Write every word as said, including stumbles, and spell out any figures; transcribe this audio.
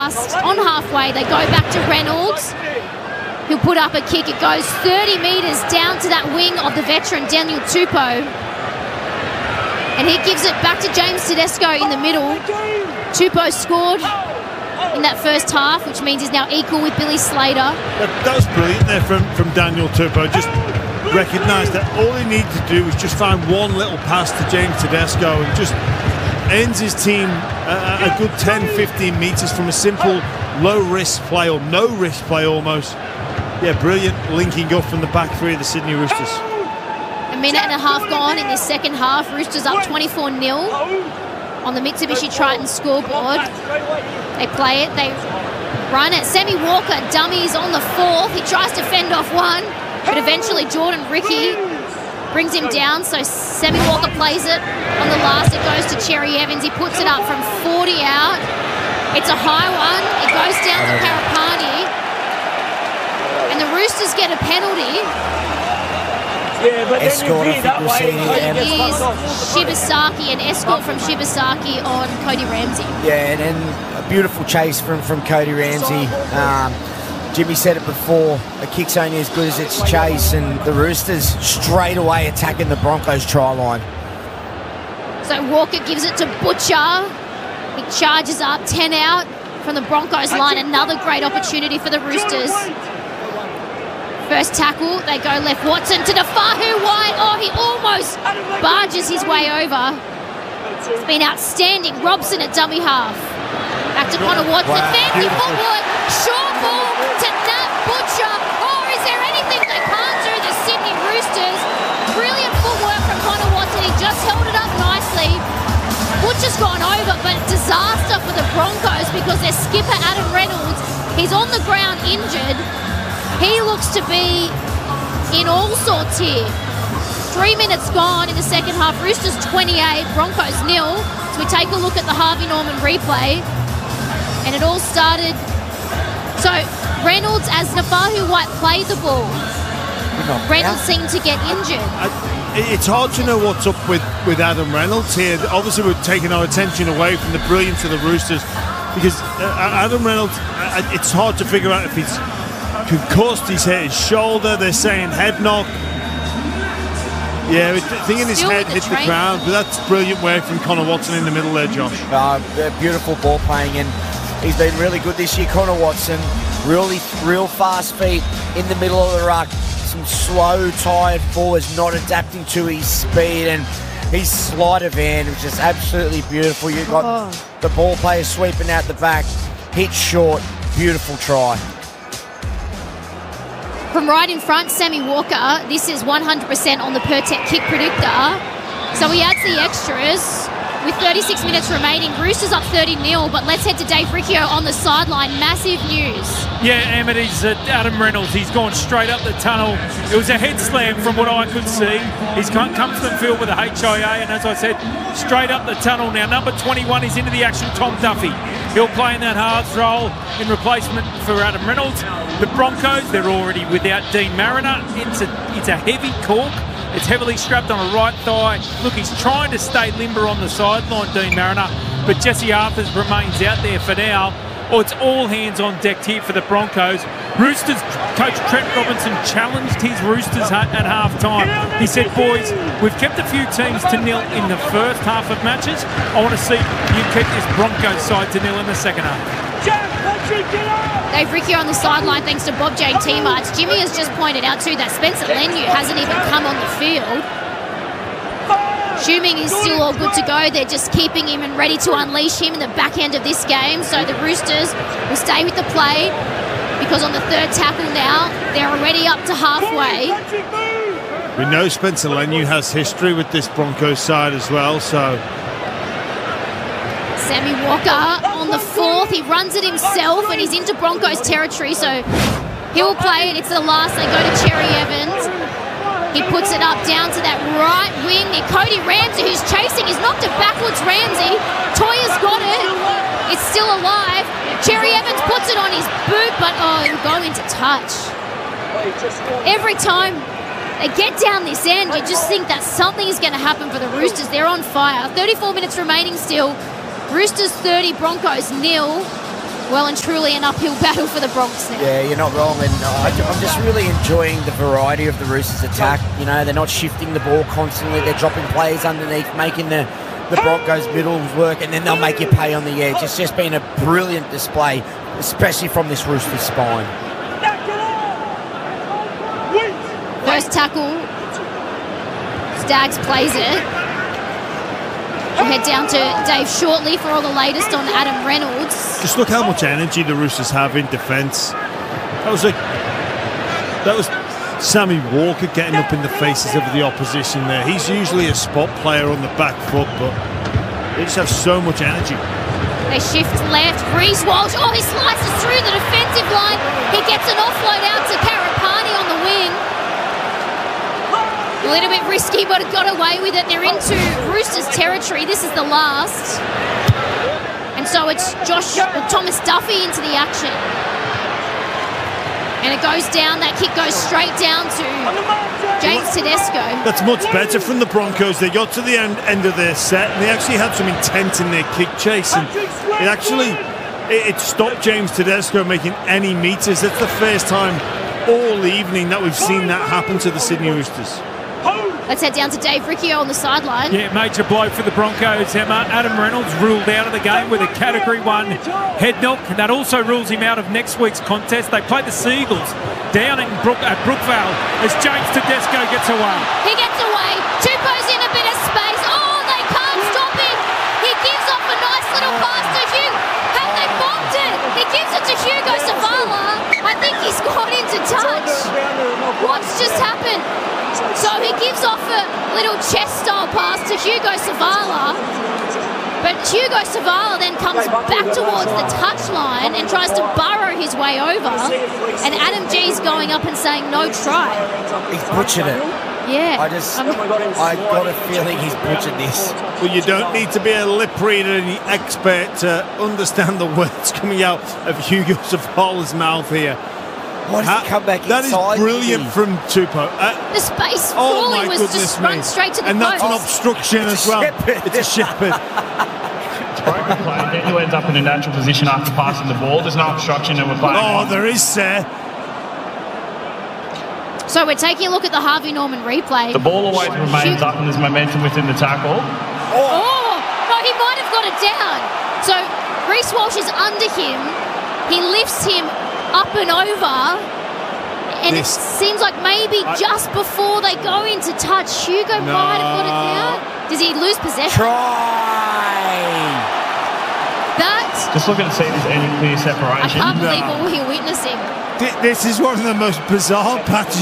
On halfway, they go back to Reynolds, who'll put up a kick. It goes thirty metres down to that wing of the veteran, Daniel Tupou. And he gives it back to James Tedesco in the middle. Tupou scored in that first half, which means he's now equal with Billy Slater. That, that was brilliant there from, from Daniel Tupou. Just recognised that all he needed to do was just find one little pass to James Tedesco and just ends his team a, a good ten fifteen metres from a simple low-risk play, or no-risk play almost. Yeah, brilliant linking up from the back three of the Sydney Roosters. A minute and a half gone in this second half. Roosters up twenty-four nil on the Mitsubishi Triton scoreboard. They play it, they run it. Sammy Walker dummies on the fourth. He tries to fend off one, but eventually Jordan Ricky brings him down, so Sammy Walker plays it on the last. It goes to Cherry Evans. He puts it up from forty out. It's a high one. It goes down to Parapani. And the Roosters get a penalty. Yeah, but escort, I think we'll see it is Shibasaki, an escort from Shibasaki on Cody Ramsey. Yeah, and then a beautiful chase from, from Cody Ramsey. Um, Jimmy said it before, a kick's only as good as its chase, and the Roosters straight away attacking the Broncos try line. So Walker gives it to Butcher. He charges up, ten out from the Broncos line. Another great opportunity for the Roosters. First tackle, they go left. Watson to the Fahu wide. Oh, he almost barges his way over. It's been outstanding. Robson at dummy half. Back to Connor Watson. Wow, Fancy beautiful. footwork. Short ball to Nat Butcher. Oh, is there anything they can't do, the Sydney Roosters? Brilliant footwork from Connor Watson. He just held it up nicely. Butcher's gone over, but disaster for the Broncos because their skipper, Adam Reynolds, he's on the ground injured. He looks to be in all sorts here. Three minutes gone in the second half. Roosters twenty-eight, Broncos nil. So we take a look at the Harvey Norman replay. And it all started... So Reynolds, as Nafahu White played the ball, Reynolds seemed to get injured. I, it's hard to know what's up with, with Adam Reynolds here. Obviously, we're taking our attention away from the brilliance of the Roosters because uh, Adam Reynolds, uh, it's hard to figure out if he's concussed, he's hit his shoulder, they're saying head knock. Yeah, I think in his head hit the ground, but that's brilliant work from Connor Watson in the middle there, Josh. Uh, beautiful ball playing, and he's been really good this year, Connor Watson. Really, real fast feet in the middle of the ruck. Some slow, tired forwards not adapting to his speed, and his sleight of hand was just absolutely beautiful. You've got oh. the ball player sweeping out the back, hit short, beautiful try. From right in front, Sammy Walker. This is one hundred percent on the per-tech kick predictor. So he adds the extras with thirty-six minutes remaining. Roosters up thirty nil, but let's head to Dave Riccio on the sideline. Massive news. Yeah, Emmett, he's uh, Adam Reynolds. He's gone straight up the tunnel. It was a head slam from what I could see. He's come, come to the field with a H I A, and as I said, straight up the tunnel. Now, number twenty-one is into the action, Tom Duffy. He'll play in that halves role in replacement for Adam Reynolds. The Broncos, they're already without Dean Mariner. It's a, it's a heavy cork. It's heavily strapped on a right thigh. Look, he's trying to stay limber on the sideline, Dean Mariner, but Jesse Arthurs remains out there for now. Oh, it's all hands on deck here for the Broncos. Roosters coach Trent Robinson challenged his Roosters at half-time. He said, boys, we've kept a few teams to nil in the first half of matches. I want to see you keep this Broncos side to nil in the second half. Dave Riccio on the sideline thanks to Bob J. T-Marts. Jimmy has just pointed out too that Spencer Leniu hasn't even come on the field. Assuming he's still all good to go, they're just keeping him and ready to unleash him in the back end of this game. So the Roosters will stay with the play because on the third tackle now, they're already up to halfway. We know Spencer Leniu has history with this Broncos side as well, so... Sammy Walker on the fourth. He runs it himself and he's into Broncos territory, so he'll play it. It's the last. They go to Cherry Evans. He puts it up down to that right wing near Cody Ramsey, who's chasing. He's knocked it backwards, Ramsey. Toya's got it. It's still alive. Cherry Evans puts it on his boot, but oh, he'll go into touch. Every time they get down this end, you just think that something is going to happen for the Roosters. They're on fire. thirty-four minutes remaining still. Roosters thirty, Broncos nil. well and truly an uphill battle for the Bronx now. Yeah, you're not wrong, and I, I'm just really enjoying the variety of the Roosters' attack. You know, they're not shifting the ball constantly. They're dropping plays underneath, making the, the Broncos' middles work, and then they'll make you pay on the edge. It's just been a brilliant display, especially from this Roosters spine. First tackle, Staggs plays it. We'll head down to Dave shortly for all the latest on Adam Reynolds. Just look how much energy the Roosters have in defence. That was like that was Sammy Walker getting up in the faces of the opposition there. He's usually a spot player on the back foot, but they just have so much energy. They shift left. Reece Walsh. Oh, he slices through the defensive line. He gets an offload out to Karapani on the wing. A little bit risky, but it got away with it. They're into Roosters territory. This is the last. And so it's Josh uh, Thomas Duffy into the action. And it goes down. That kick goes straight down to James Tedesco. That's much better from the Broncos. They got to the end, end of their set, and they actually had some intent in their kick chase. And it actually it, it stopped James Tedesco making any meters. That's the first time all evening that we've seen that happen to the Sydney Roosters. Let's head down to Dave Riccio on the sideline. Yeah, major blow for the Broncos, Emma. Adam Reynolds ruled out of the game with a Category one head knock. That also rules him out of next week's contest. They play the Seagulls down in Brook, at Brookvale as James Tedesco gets away. He gets away. Tupou's in a bit of space. Oh, they can't stop him. He gives off a nice little pass to Hugh. Have they bombed it? He gives it to Hugo Savala. I think he's gone into touch. What's just happened? So he gives off a little chest-style pass to Hugo Savala, but Hugo Savala then comes back towards the touchline and tries to burrow his way over, and Adam G's going up and saying no try. He's butchered it. Yeah. I just, I got a feeling he's butchered this. Well, you don't need to be a lip reader and an expert to understand the words coming out of Hugo Savala's mouth here. Why does he come back that inside? That is brilliant from Tupou. Uh, the space oh fully was just run straight to the and post. And that's an obstruction as well. Shepherd. It's a shepherd. Broken play. Daniel ends up in a natural position after passing the ball. There's no obstruction and we're playing. Oh, there is, sir. So we're taking a look at the Harvey Norman replay. The ball always remains Shoot. up and there's momentum within the tackle. Oh. oh, no, he might have got it down. So Reece Walsh is under him. He lifts him up and over, and this. It seems like maybe I, just before they go into touch, Hugo no. might have got it down. Does he lose possession? Try! That... Just looking to see if there's any clear separation. I can't believe no. what we're witnessing. This is one of the most bizarre patches